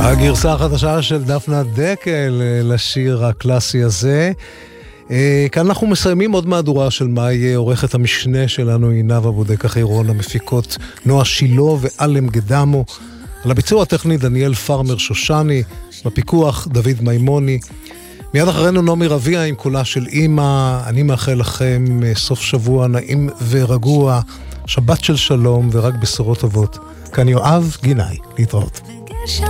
הגרסה החדשה של דפנה דקל לשיר הקלאסי הזה. כאן אנחנו מסיימים עוד מהדורה של מאי. עורכת המשנה שלנו היא נאוה בודק החירון, המפיקות נועה שילו ואלם גדמו, על הביצוע הטכני דניאל פרמר שושני, בפיקוח דוד מימוני. מיד אחרינו נעמי רביע עם קולה של אמא. אני מאחל לכם סוף שבוע נעים ורגוע, שבת של שלום ורק בשורות טובות. כאן יואב גינאי, להתראות.